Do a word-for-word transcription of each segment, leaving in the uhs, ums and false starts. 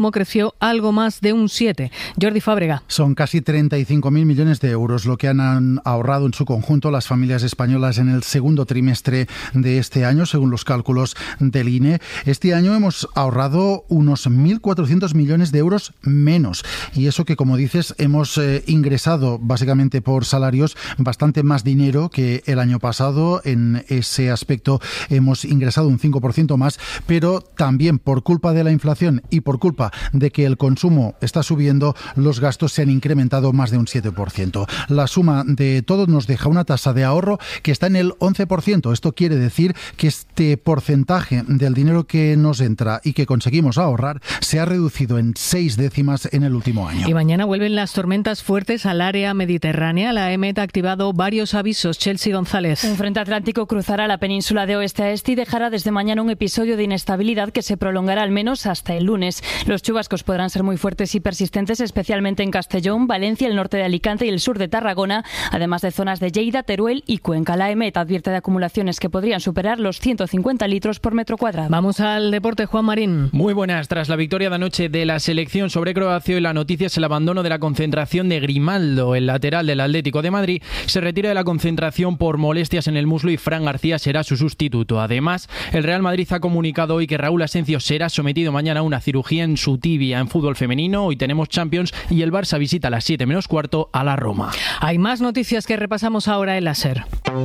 creció algo más de un siete. Jordi Fábrega. Son casi treinta y cinco mil millones de euros lo que han ahorrado en su conjunto las familias españolas en el segundo trimestre de este año, según los cálculos del I N E. Este año hemos ahorrado unos mil cuatrocientos millones de euros menos. Y eso que, como dices, hemos eh, ingresado básicamente por salarios bastante más dinero que el año pasado. En ese aspecto hemos ingresado un cinco por ciento más, pero también por culpa de la inflación y por culpa de que el consumo está subiendo, los gastos se han incrementado más de un siete por ciento. La suma de todo nos deja una tasa de ahorro que está en el once por ciento. Esto quiere decir que este porcentaje del dinero que nos entra y que conseguimos ahorrar se ha reducido en seis décimas en el último año. Y mañana vuelven las tormentas fuertes al área mediterránea. La E M E T ha activado varios avisos. Chelsea González. Un frente atlántico cruzará la península de oeste a este y dejará desde mañana un episodio de inestabilidad que se prolongará al menos hasta el lunes. Los chubascos podrán ser muy fuertes y persistentes, especialmente en Castellón, Valencia, el norte de Alicante y el sur de Tarragona, además de zonas de Lleida, Teruel y Cuenca. La E M E T advierte de acumulaciones que podrían superar los ciento cincuenta litros por metro cuadrado. Vamos al deporte, Juan Marín. Muy buenas. Tras la victoria de anoche de la selección sobre Croacia, y la noticia es el abandono de la concentración de Grimaldo. El lateral del Atlético de Madrid se retira de la concentración por molestias en el muslo y Fran García será su sustituto. Además, el Real Madrid ha comunicado hoy que Raúl Asencio será sometido mañana a una cirugía en su tibia. En fútbol femenino, hoy tenemos Champions y el Barça visita a las siete menos cuarto a la Roma. Hay más noticias que repasamos ahora en la SER.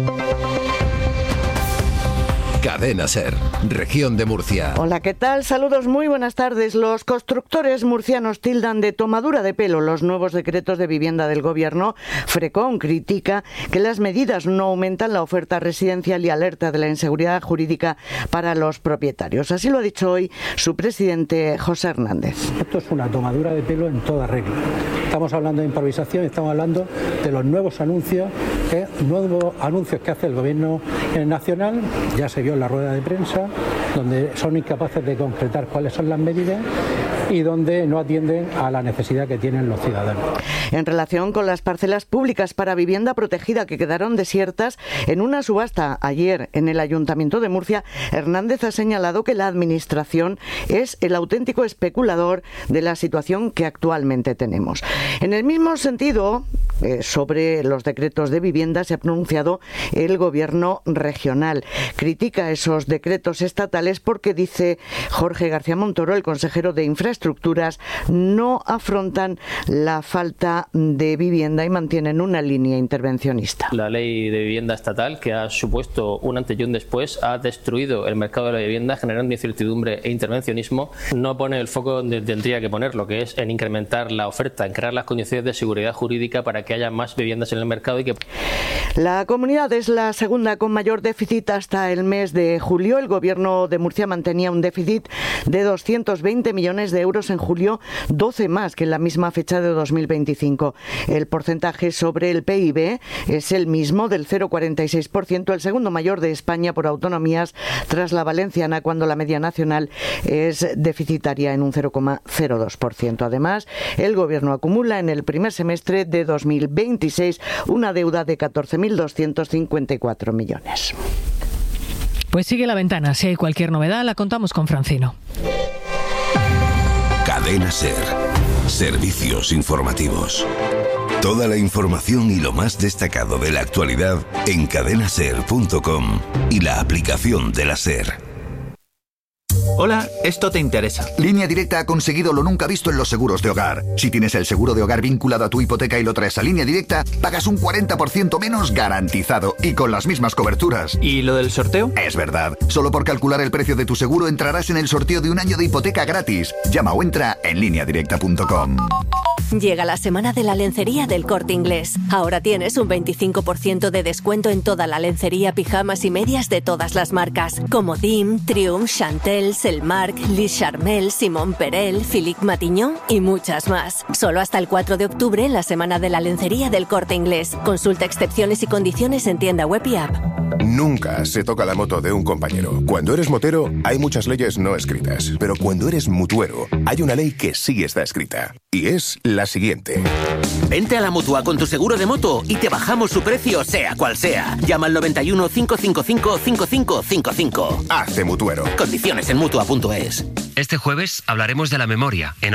Cadena SER, región de Murcia. Hola, ¿qué tal? Saludos, muy buenas tardes. Los constructores murcianos tildan de tomadura de pelo los nuevos decretos de vivienda del Gobierno. Frecon critica que las medidas no aumentan la oferta residencial y alerta de la inseguridad jurídica para los propietarios. Así lo ha dicho hoy su presidente, José Hernández. Esto es una tomadura de pelo en toda regla. Estamos hablando de improvisación, estamos hablando de los nuevos anuncios, eh, nuevos anuncios que hace el Gobierno nacional. Ya se vio en la rueda de prensa, donde son incapaces de concretar cuáles son las medidas y donde no atienden a la necesidad que tienen los ciudadanos. En relación con las parcelas públicas para vivienda protegida que quedaron desiertas en una subasta ayer en el Ayuntamiento de Murcia, Hernández ha señalado que la Administración es el auténtico especulador de la situación que actualmente tenemos. En el mismo sentido, eh, sobre los decretos de vivienda se ha pronunciado el Gobierno regional. Critica esos decretos estatales porque, dice Jorge García Montoro, el consejero de Infraestructuras, no afrontan la falta de vivienda y mantienen una línea intervencionista. La ley de vivienda estatal, que ha supuesto un antes y un después, ha destruido el mercado de la vivienda, generando incertidumbre e intervencionismo. No pone el foco donde tendría que ponerlo, que es en incrementar la oferta, en crear las condiciones de seguridad jurídica para que haya más viviendas en el mercado y que... La comunidad es la segunda con mayor déficit hasta el mes de julio. El Gobierno de Murcia mantenía un déficit de doscientos veinte millones de euros en julio, doce más que en la misma fecha de dos mil veinticinco. El porcentaje sobre el P I B es el mismo, del cero coma cuarenta y seis por ciento, el segundo mayor de España por autonomías, tras la valenciana, cuando la media nacional es deficitaria en un cero coma cero dos por ciento. Además, el Gobierno acumula en el primer semestre de dos mil veintiséis una deuda de catorce mil doscientos cincuenta y cuatro millones. Pues sigue La Ventana. Si hay cualquier novedad, la contamos con Francino. Cadena SER. Servicios informativos. Toda la información y lo más destacado de la actualidad en cadena ser punto com y la aplicación de la SER. Hola, esto te interesa. Línea Directa ha conseguido lo nunca visto en los seguros de hogar. Si tienes el seguro de hogar vinculado a tu hipoteca y lo traes a Línea Directa, pagas un cuarenta por ciento menos garantizado y con las mismas coberturas. ¿Y lo del sorteo? Es verdad. Solo por calcular el precio de tu seguro entrarás en el sorteo de un año de hipoteca gratis. Llama o entra en línea directa punto com. Llega la semana de la lencería del Corte Inglés. Ahora tienes un veinticinco por ciento de descuento en toda la lencería, pijamas y medias de todas las marcas, como Dim, Triumph, Chantel, Selmark, Lis Charmel, Simón Perel, Philippe Matignon y muchas más. Solo hasta el cuatro de octubre en la semana de la lencería del Corte Inglés. Consulta excepciones y condiciones en tienda web y app. Nunca se toca la moto de un compañero. Cuando eres motero, hay muchas leyes no escritas. Pero cuando eres mutuero, hay una ley que sí está escrita. Y es la siguiente. Vente a la Mutua con tu seguro de moto y te bajamos su precio sea cual sea. Llama al noventa y uno, cinco cinco cinco, cinco cinco cinco cinco. Hace Mutuero. Condiciones en Mutua punto es. Este jueves hablaremos de la memoria. En